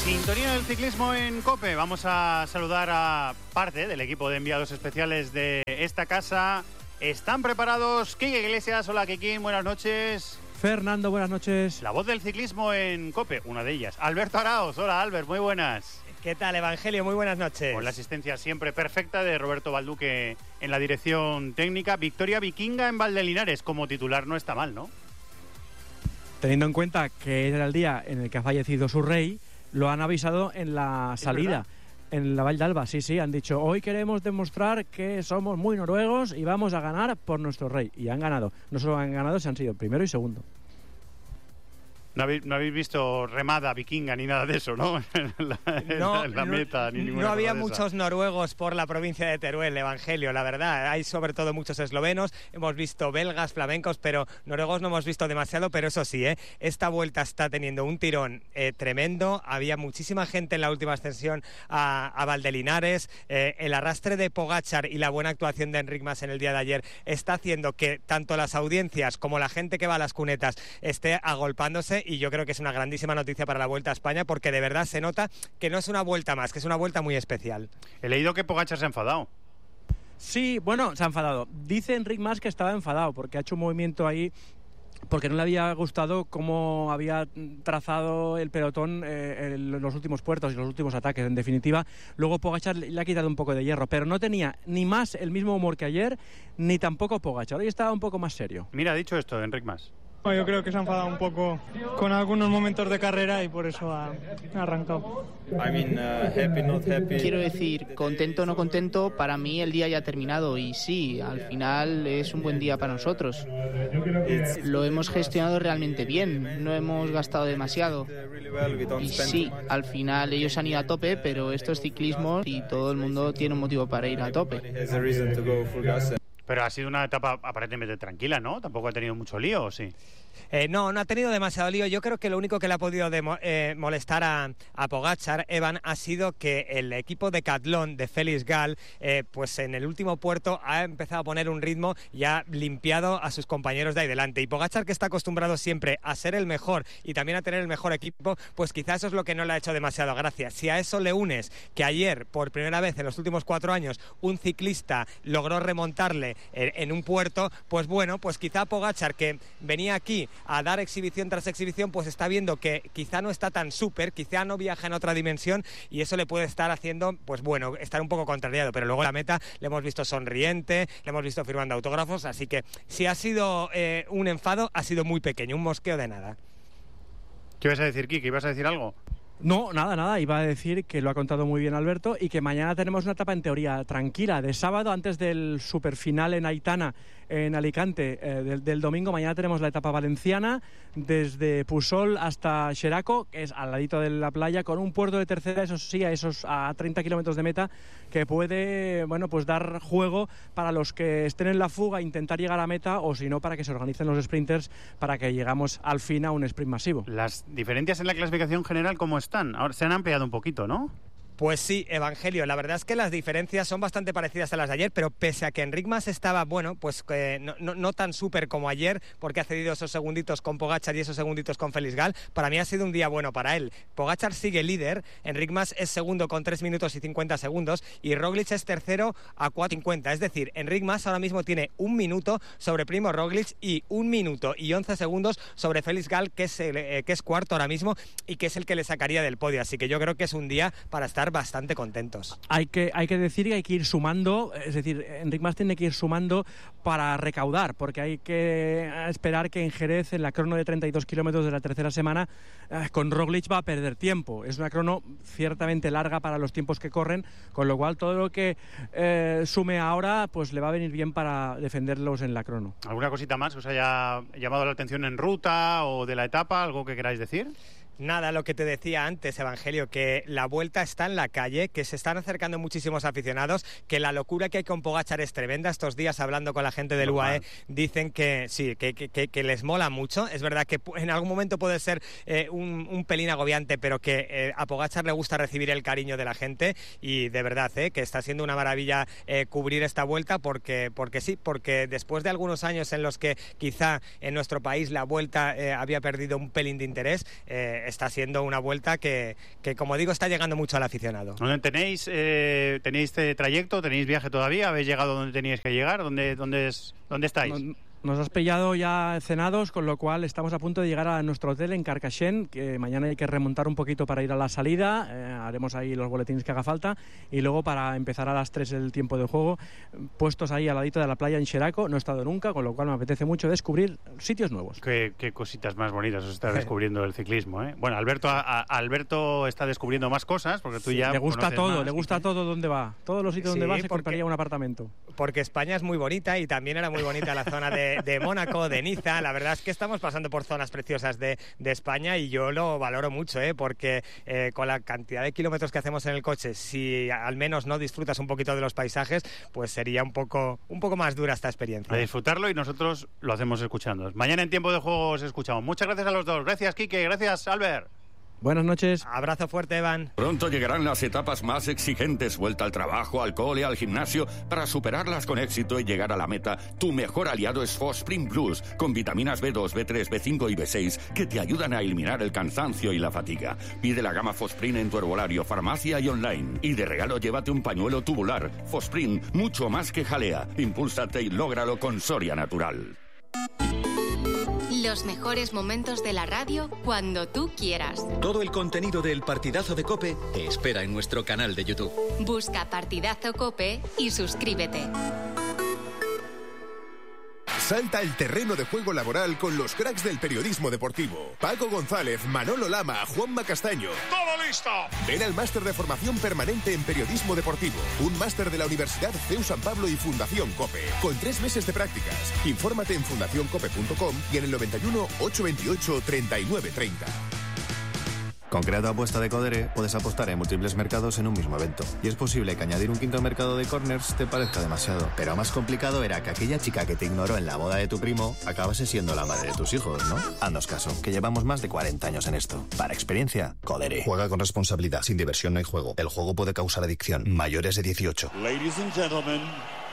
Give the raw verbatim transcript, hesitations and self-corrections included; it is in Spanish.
Sintonía del ciclismo en COPE. Vamos a saludar a parte del equipo de enviados especiales de esta casa. ¿Están preparados? Quique Iglesias, hola Kikín, buenas noches. Fernando, buenas noches. La voz del ciclismo en COPE, una de ellas. Alberto Araoz, hola Albert, muy buenas. ¿Qué tal, Evangelio? Muy buenas noches. Con la asistencia siempre perfecta de Roberto Balduque en la dirección técnica. Victoria vikinga en Valdelinares, como titular no está mal, ¿no? Teniendo en cuenta que era el día en el que ha fallecido su rey, lo han avisado en la salida, en la Vall d'Alba. Sí, sí, han dicho, hoy queremos demostrar que somos muy noruegos y vamos a ganar por nuestro rey. Y han ganado. No solo han ganado, se han sido primero y segundo. No habéis, no habéis visto remada vikinga ni nada de eso, ¿no? en la, no, en la meta, ni ninguna no había cosa de muchos esa. noruegos por la provincia de Teruel, Evangelio, la verdad. Hay sobre todo muchos eslovenos, hemos visto belgas, flamencos, pero noruegos no hemos visto demasiado. Pero eso sí, ¿eh? Esta vuelta está teniendo un tirón eh, tremendo. Había muchísima gente en la última ascensión a, a Valdelinares. Eh, el arrastre de Pogačar y la buena actuación de Enric Mas en el día de ayer está haciendo que tanto las audiencias como la gente que va a las cunetas esté agolpándose. Y yo creo que es una grandísima noticia para la Vuelta a España, porque de verdad se nota que no es una vuelta más, que es una vuelta muy especial. He leído que Pogačar se ha enfadado. Sí, bueno, se ha enfadado. Dice Enric Mas que estaba enfadado porque ha hecho un movimiento ahí porque no le había gustado cómo había trazado el pelotón eh, en los últimos puertos y los últimos ataques. En definitiva, luego Pogačar le ha quitado un poco de hierro, pero no tenía ni Mas el mismo humor que ayer, ni tampoco Pogačar. Hoy estaba un poco más serio. Mira, ha dicho esto Enric Mas. Bueno, yo creo que se ha enfadado un poco con algunos momentos de carrera y por eso ha, ha arrancado. I mean, uh, happy, not happy. Quiero decir, contento o no contento, para mí el día ya ha terminado y sí, al final es un buen día para nosotros. Lo hemos gestionado realmente bien, no hemos gastado demasiado. Y sí, al final ellos han ido a tope, pero esto es ciclismo y todo el mundo tiene un motivo para ir a tope. Pero ha sido una etapa aparentemente tranquila, ¿no? Tampoco ha tenido mucho lío, ¿o sí? Eh, no, no ha tenido demasiado lío. Yo creo que lo único que le ha podido demo, eh, molestar a, a Pogačar, Evan, ha sido que el equipo de Decathlon de Félix Gall, eh, pues en el último puerto ha empezado a poner un ritmo y ha limpiado a sus compañeros de ahí delante. Y Pogačar, que está acostumbrado siempre a ser el mejor y también a tener el mejor equipo, pues quizás eso es lo que no le ha hecho demasiado gracia. Si a eso le unes que ayer, por primera vez en los últimos cuatro años, un ciclista logró remontarle en, en un puerto, pues bueno, pues quizá Pogačar, que venía aquí a dar exhibición tras exhibición, pues está viendo que quizá no está tan súper, quizá no viaja en otra dimensión, y eso le puede estar haciendo, pues bueno, estar un poco contrariado. Pero luego en la meta le hemos visto sonriente, le hemos visto firmando autógrafos, así que si ha sido eh, un enfado, ha sido muy pequeño, un mosqueo de nada. ¿Qué ibas a decir, Kiki? ¿Ibas a decir algo? No, nada, nada. Iba a decir que lo ha contado muy bien Alberto y que mañana tenemos una etapa en teoría tranquila de sábado antes del superfinal en Aitana en Alicante eh, del, del domingo. Mañana tenemos la etapa valenciana desde Pusol hasta Xeraco, que es al ladito de la playa, con un puerto de tercera, eso sí, a esos a treinta kilómetros de meta, que puede, bueno, pues dar juego para los que estén en la fuga, intentar llegar a meta, o si no, para que se organicen los sprinters para que llegamos al fin a un sprint masivo. Las diferencias en la clasificación general, ¿cómo están? Ahora se han ampliado un poquito, ¿no? Pues sí, Evangelio, la verdad es que las diferencias son bastante parecidas a las de ayer, pero pese a que Enric Mas estaba, bueno, pues eh, no, no, no tan súper como ayer, porque ha cedido esos segunditos con Pogačar y esos segunditos con Félix Gall, para mí ha sido un día bueno para él. Pogačar sigue líder, Enric Mas es segundo con tres minutos y cincuenta segundos y Roglic es tercero a cuatro cincuenta, es decir, Enric Mas ahora mismo tiene un minuto sobre Primo Roglic y un minuto y once segundos sobre Félix Gall, que es, el, eh, que es cuarto ahora mismo y que es el que le sacaría del podio, así que yo creo que es un día para estar bastante contentos. Hay que, hay que decir que hay que ir sumando, es decir, Enric Mas tiene que ir sumando para recaudar, porque hay que esperar que en Jerez, en la crono de treinta y dos kilómetros de la tercera semana, eh, con Roglic va a perder tiempo. Es una crono ciertamente larga para los tiempos que corren, con lo cual todo lo que eh, sume ahora pues le va a venir bien para defenderlos en la crono. ¿Alguna cosita más que os haya llamado la atención en ruta o de la etapa? ¿Algo que queráis decir? Nada, lo que te decía antes, Evangelio, que la vuelta está en la calle, que se están acercando muchísimos aficionados, que la locura que hay con Pogačar es tremenda. Estos días, hablando con la gente del U A E, dicen que sí, que, que, que, que les mola mucho. Es verdad que en algún momento puede ser eh, un, un pelín agobiante, pero que eh, a Pogačar le gusta recibir el cariño de la gente, y de verdad, eh, que está siendo una maravilla eh, cubrir esta vuelta, porque, porque sí, porque después de algunos años en los que quizá en nuestro país la vuelta eh, había perdido un pelín de interés, eh, eh, está siendo una vuelta que, que, como digo, está llegando mucho al aficionado. ¿Dónde tenéis, eh, tenéis este trayecto? ¿Tenéis viaje todavía? ¿Habéis llegado donde teníais que llegar? ¿Dónde, dónde, es, dónde estáis? No, Nos has pillado ya cenados, con lo cual estamos a punto de llegar a nuestro hotel en Carcaixent, que mañana hay que remontar un poquito para ir a la salida, eh, haremos ahí los boletines que haga falta, y luego para empezar a las tres el tiempo de juego, puestos ahí al ladito de la playa en Xeraco. No he estado nunca, con lo cual me apetece mucho descubrir sitios nuevos. Qué, qué cositas más bonitas os está descubriendo el ciclismo, ¿eh? Bueno, Alberto, a, a, Alberto está descubriendo más cosas, porque tú sí, ya le gusta todo, más, le gusta todo donde va, todos los sitios sí, donde va se porque, compraría un apartamento. Porque España es muy bonita y también era muy bonita la zona de, de Mónaco, de Niza. La verdad es que estamos pasando por zonas preciosas de, de España y yo lo valoro mucho, ¿eh? Porque eh, con la cantidad de kilómetros que hacemos en el coche, si al menos no disfrutas un poquito de los paisajes, pues sería un poco, un poco más dura esta experiencia. A disfrutarlo y nosotros lo hacemos escuchando. Mañana en Tiempo de Juego os escuchamos. Muchas gracias a los dos. Gracias, Quique. Gracias, Albert. Buenas noches. Abrazo fuerte, Evan. Pronto llegarán las etapas más exigentes, vuelta al trabajo, al cole, al gimnasio. Para superarlas con éxito y llegar a la meta, tu mejor aliado es Fosprint Plus, con vitaminas B dos, B tres, B cinco y B seis que te ayudan a eliminar el cansancio y la fatiga. Pide la gama Fosprint en tu herbolario, farmacia y online. Y de regalo llévate un pañuelo tubular. Fosprint, mucho más que jalea. Impúlsate y lógralo con Soria Natural. Los mejores momentos de la radio cuando tú quieras. Todo el contenido del Partidazo de COPE te espera en nuestro canal de YouTube. Busca Partidazo COPE y suscríbete. Salta al terreno de juego laboral con los cracks del periodismo deportivo. Paco González, Manolo Lama, Juanma Castaño. ¡Todo listo! Ven al máster de formación permanente en periodismo deportivo. Un máster de la Universidad C E U San Pablo y Fundación COPE. Con tres meses de prácticas. Infórmate en fundación cope punto com y en el noventa y uno, ochocientos veintiocho, treinta y nueve treinta. Con Creato Apuesta de Codere puedes apostar en múltiples mercados en un mismo evento. Y es posible que añadir un quinto mercado de corners te parezca demasiado. Pero más complicado era que aquella chica que te ignoró en la boda de tu primo acabase siendo la madre de tus hijos, ¿no? Haznos caso, que llevamos más de cuarenta años en esto. Para experiencia, Codere. Juega con responsabilidad. Sin diversión no hay juego. El juego puede causar adicción. Mayores de dieciocho. Ladies and gentlemen,